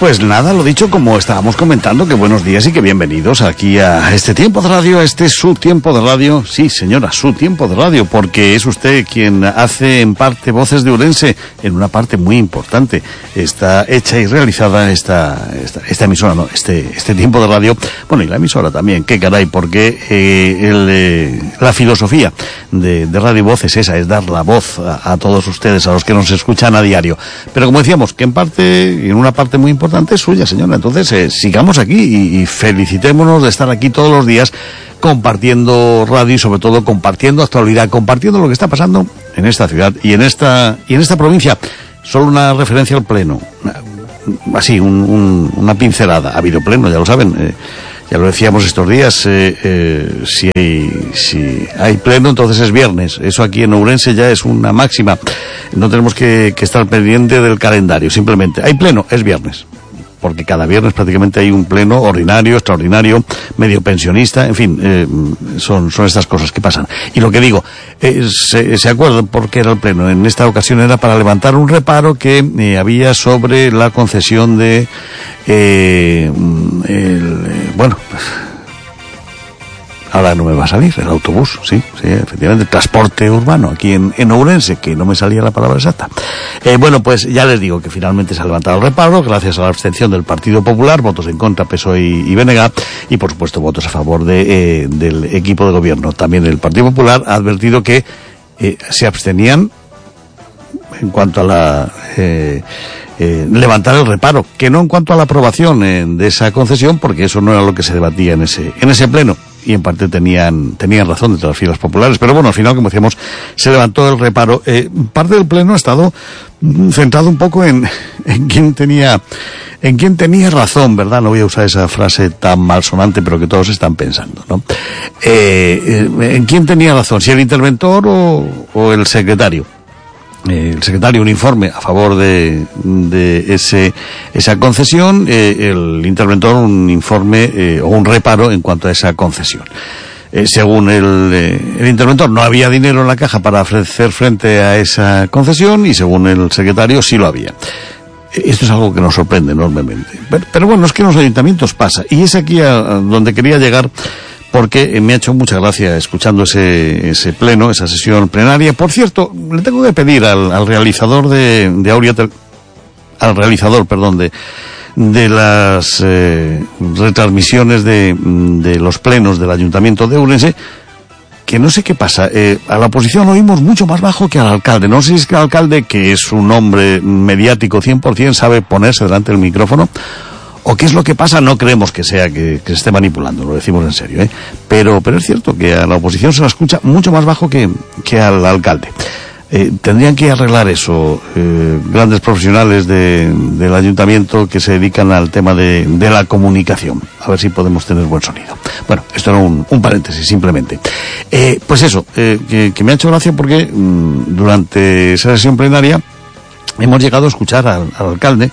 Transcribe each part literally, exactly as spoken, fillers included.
Pues nada, lo dicho, como estábamos comentando, que buenos días y que bienvenidos aquí a este tiempo de radio, a este su tiempo de radio. Sí, señora, su tiempo de radio, porque es usted quien hace en parte Voces de Ourense, en una parte muy importante. Está hecha y realizada esta, esta, esta emisora, no, este, este tiempo de radio. Bueno, y la emisora también, qué caray, porque eh, el, eh, la filosofía de, de Radio Voces esa, es dar la voz a, a todos ustedes, a los que nos escuchan a diario. Pero como decíamos, que en parte, en una parte muy importante, es suya, señora. Entonces, eh, sigamos aquí y, y felicitémonos de estar aquí todos los días compartiendo radio y sobre todo compartiendo actualidad, compartiendo lo que está pasando en esta ciudad y en esta y en esta provincia. Solo una referencia al pleno, así, un, un, una pincelada. Ha habido pleno, ya lo saben, eh, ya lo decíamos estos días, eh, eh, si, hay, si hay pleno, entonces es viernes. Eso aquí en Ourense ya es una máxima. No tenemos que, que estar pendiente del calendario, simplemente. Hay pleno, es viernes. Porque cada viernes prácticamente hay un pleno ordinario, extraordinario, medio pensionista, en fin, eh, son, son estas cosas que pasan. Y lo que digo, eh, se, se acuerdan por qué era el pleno. En esta ocasión era para levantar un reparo que eh, había sobre la concesión de, eh, el, eh, bueno, ahora no me va a salir, el autobús, sí, sí, efectivamente, transporte urbano, aquí en, en Ourense, que no me salía la palabra exacta. Eh, bueno, pues ya les digo que finalmente se ha levantado el reparo, gracias a la abstención del Partido Popular, votos en contra, P S O E y, y B N G, y por supuesto votos a favor de, eh, del equipo de gobierno. También el Partido Popular ha advertido que eh, se abstenían en cuanto a la... Eh, Eh, levantar el reparo, que no en cuanto a la aprobación eh, de esa concesión, porque eso no era lo que se debatía en ese en ese pleno, y en parte tenían tenían razón entre las filas populares, pero bueno, al final, como decíamos, se levantó el reparo. Eh, parte del pleno ha estado centrado un poco en, en quién tenía en quién tenía razón, ¿verdad? No voy a usar esa frase tan malsonante, pero que todos están pensando, ¿no? Eh, eh, en quién tenía razón, si el interventor o, o el secretario. Eh, el secretario un informe a favor de, de ese esa concesión, eh, el interventor un informe eh, o un reparo en cuanto a esa concesión. Eh, según el, eh, el interventor, no había dinero en la caja para hacer frente a esa concesión, y según el secretario sí lo había. Esto es algo que nos sorprende enormemente. Pero, pero bueno, es que en los ayuntamientos pasa, y es aquí a, a donde quería llegar, porque me ha hecho mucha gracia escuchando ese, ese pleno, esa sesión plenaria. Por cierto, le tengo que pedir al, al realizador de, de Aurea, al realizador, perdón, de, de las eh, retransmisiones de, de los plenos del Ayuntamiento de Ourense, que no sé qué pasa, eh, a la oposición lo oímos mucho más bajo que al alcalde. No sé si es que el alcalde, que es un hombre mediático cien por ciento, sabe ponerse delante del micrófono, ¿o qué es lo que pasa? No creemos que sea que, que se esté manipulando, lo decimos en serio, ¿eh? Pero, pero es cierto que a la oposición se la escucha mucho más bajo que, que al alcalde. Eh, tendrían que arreglar eso, eh, grandes profesionales de, del ayuntamiento que se dedican al tema de, de la comunicación. A ver si podemos tener buen sonido. Bueno, esto era un, un paréntesis, simplemente. Eh, pues eso, eh, que, que me ha hecho gracia porque mmm, durante esa sesión plenaria hemos llegado a escuchar al, al alcalde,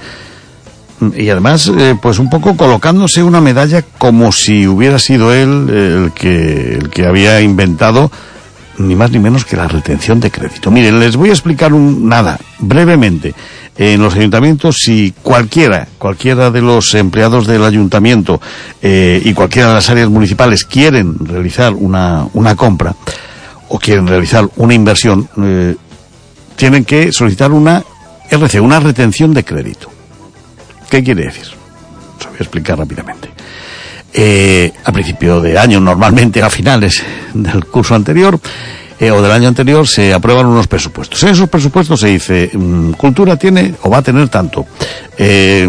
y además, eh, pues un poco colocándose una medalla como si hubiera sido él el que, el que había inventado ni más ni menos que la retención de crédito. Miren, les voy a explicar un, nada, brevemente. En los ayuntamientos, si cualquiera, cualquiera de los empleados del ayuntamiento eh, y cualquiera de las áreas municipales quieren realizar una, una compra o quieren realizar una inversión, eh, tienen que solicitar una R C, una retención de crédito. ¿Qué quiere decir? Os voy a explicar rápidamente. Eh, a principio de año, normalmente a finales del curso anterior eh, o del año anterior, se aprueban unos presupuestos. En esos presupuestos se dice, mmm, cultura tiene o va a tener tanto, eh,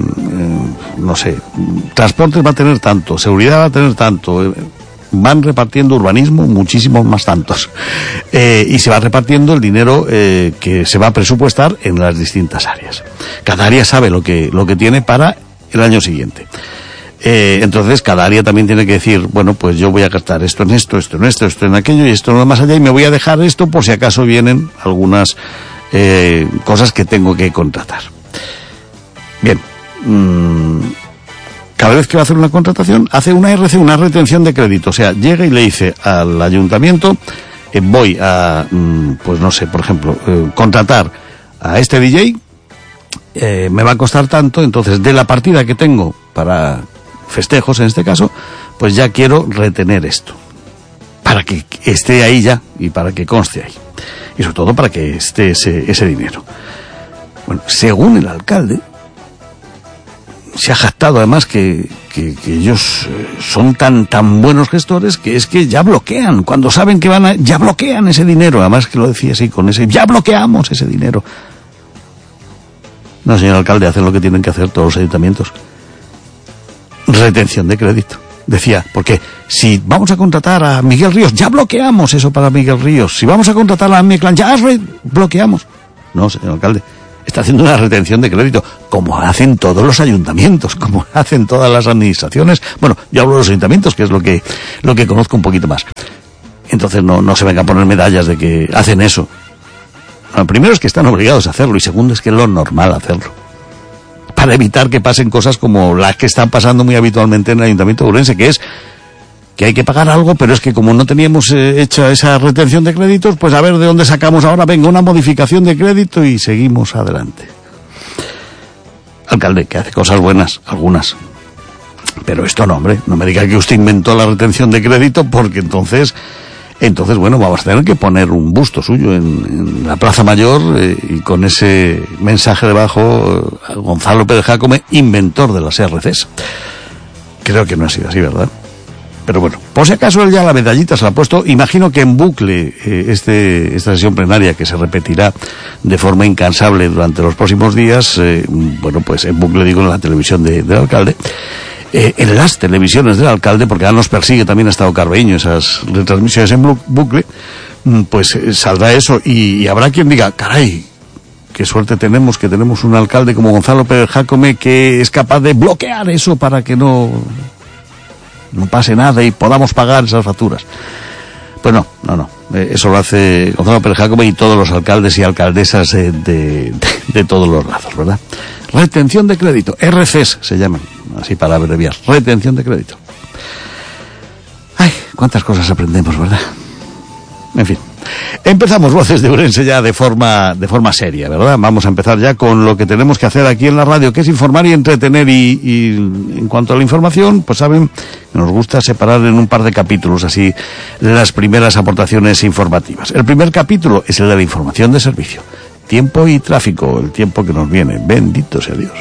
mmm, no sé, transportes va a tener tanto, seguridad va a tener tanto, eh, van repartiendo urbanismo muchísimos más tantos, eh, y se va repartiendo el dinero eh, que se va a presupuestar en las distintas áreas. Cada área sabe lo que lo que tiene para el año siguiente. Eh, entonces cada área también tiene que decir, bueno, pues yo voy a gastar esto en esto, esto en esto, esto en aquello y esto en lo más allá, y me voy a dejar esto por si acaso vienen algunas eh, cosas que tengo que contratar. Bien, mmm, cada vez que va a hacer una contratación, hace una R C, una retención de crédito. O sea, llega y le dice al ayuntamiento, eh, voy a, mm, pues no sé, por ejemplo, eh, contratar a este D J eh, me va a costar tanto, entonces de la partida que tengo para festejos en este caso, pues ya quiero retener esto, para que esté ahí ya y para que conste ahí, y sobre todo para que esté ese, ese dinero. Bueno, según el alcalde, se ha jactado además que, que, que ellos son tan tan buenos gestores que es que ya bloquean, cuando saben que van a, ya bloquean ese dinero, además que lo decía así con ese, ya bloqueamos ese dinero. No, señor alcalde, hacen lo que tienen que hacer todos los ayuntamientos. Retención de crédito. Decía, porque si vamos a contratar a Miguel Ríos, ya bloqueamos eso para Miguel Ríos. Si vamos a contratar a mi clan, ya re- bloqueamos. No, señor alcalde, está haciendo una retención de crédito, como hacen todos los ayuntamientos, como hacen todas las administraciones. Bueno, yo hablo de los ayuntamientos, que es lo que, lo que conozco un poquito más. Entonces no, no se venga a poner medallas de que hacen eso. Bueno, primero es que están obligados a hacerlo, y segundo es que es lo normal hacerlo, para evitar que pasen cosas como las que están pasando muy habitualmente en el Ayuntamiento de Ourense, que es que hay que pagar algo, pero es que como no teníamos eh, hecha esa retención de créditos, pues a ver de dónde sacamos ahora, venga, una modificación de crédito y seguimos adelante. Alcalde, que hace cosas buenas, algunas, pero esto no, hombre, no me diga que usted inventó la retención de crédito, porque entonces, entonces bueno, vamos a tener que poner un busto suyo en, en la Plaza Mayor eh, y con ese mensaje debajo, eh, Gonzalo Pérez Jácome, inventor de las R Cs. Creo que no ha sido así, ¿verdad? Pero bueno, por si acaso él ya la medallita se la ha puesto. Imagino que en bucle eh, este esta sesión plenaria, que se repetirá de forma incansable durante los próximos días, eh, bueno, pues en bucle digo en la televisión de, del alcalde, eh, en las televisiones del alcalde, porque ahora nos persigue también Estado Carbeño esas retransmisiones en bucle, pues eh, saldrá eso y, y habrá quien diga, caray, qué suerte tenemos, que tenemos un alcalde como Gonzalo Pérez Jácome que es capaz de bloquear eso para que no... no pase nada y podamos pagar esas facturas. Pues no, no, no. Eh, eso lo hace Gonzalo Pérez Jácome y todos los alcaldes y alcaldesas eh, de, de, de todos los lados, ¿verdad? Retención de crédito. R Cs se llaman, así para abreviar. Retención de crédito. Ay, cuántas cosas aprendemos, ¿verdad? En fin. Empezamos Voces de Ourense ya de forma de forma seria, ¿verdad? Vamos a empezar ya con lo que tenemos que hacer aquí en la radio, que es informar y entretener, y, y en cuanto a la información, pues saben que nos gusta separar en un par de capítulos así las primeras aportaciones informativas. El primer capítulo es el de la información de servicio. Tiempo y tráfico, el tiempo que nos viene. Bendito sea Dios.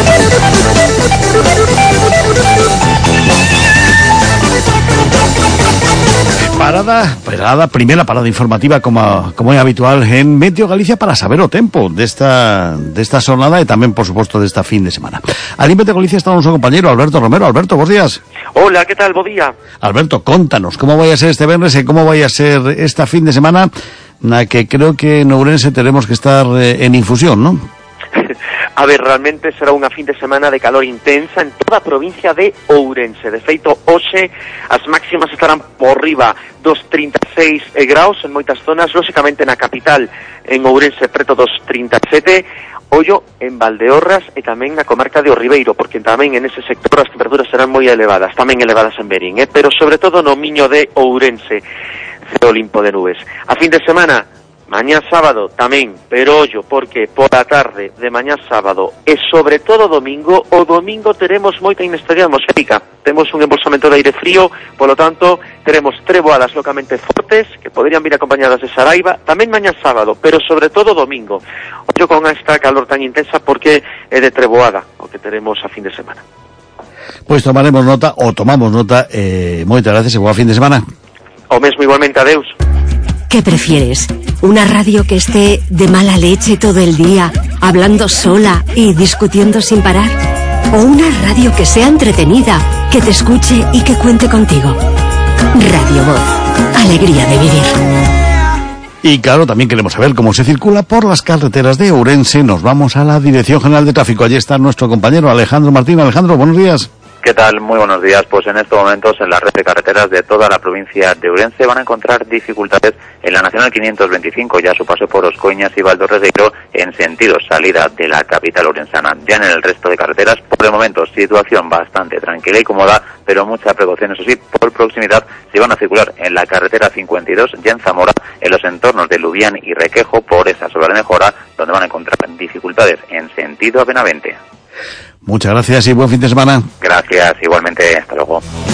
Parada, parada, primera parada informativa como, como es habitual en Meteo Galicia para saber o tempo de esta, de esta jornada y también, por supuesto, de esta fin de semana. Al Meteo Galicia está nuestro compañero Alberto Romero. Alberto, buenos días. Hola, ¿qué tal? Buen día. Alberto, contanos, ¿cómo vaya a ser este viernes y cómo vaya a ser esta fin de semana? Na que creo que en Ourense tenemos que estar eh, en infusión, ¿no? A ver, realmente será unha fin de semana de calor intensa en toda a provincia de Ourense. De feito, hoxe as máximas estarán por riba dos trinta e seis graus en moitas zonas, lóxicamente na capital, en Ourense, preto dos trinta e sete, ollo en Valdeorras e tamén na comarca de Orribeiro, porque tamén en ese sector as temperaturas serán moi elevadas, tamén elevadas en Berín, eh? Pero sobre todo no Miño de Ourense, ceo limpo de nubes. A fin de semana, mañá sábado tamén, pero ollo, porque por a tarde de mañá sábado e sobre todo domingo, o domingo teremos moita inestabilidade atmosférica. Temos un embolsamento de aire frío, polo tanto, teremos treboadas locamente fortes, que poderían vir acompañadas de saraiva, tamén mañá sábado, pero sobre todo domingo. Ollo con esta calor tan intensa porque é de treboada o que teremos a fin de semana. Pois tomaremos nota, ou tomamos nota, eh, moitas gracias e boa fin de semana. O mesmo igualmente, adeus. ¿Qué prefieres? ¿Una radio que esté de mala leche todo el día, hablando sola y discutiendo sin parar? ¿O una radio que sea entretenida, que te escuche y que cuente contigo? Radio Voz. Alegría de vivir. Y claro, también queremos saber cómo se circula por las carreteras de Ourense. Nos vamos a la Dirección General de Tráfico. Allí está nuestro compañero Alejandro Martín. Alejandro, buenos días. ¿Qué tal? Muy buenos días. Pues en estos momentos en la red de carreteras de toda la provincia de Ourense van a encontrar dificultades en la Nacional quinientos veinticinco, ya a su paso por Oscoiñas y Valdorredeiro en sentido salida de la capital ourensana. Ya en el resto de carreteras, por el momento, situación bastante tranquila y cómoda, pero mucha precaución, eso sí, por proximidad, se van a circular en la carretera cincuenta y dos, ya en Zamora, en los entornos de Lubián y Requejo, por esa sola mejora, donde van a encontrar dificultades en sentido a Benavente. Muchas gracias y buen fin de semana. Gracias, igualmente, hasta luego.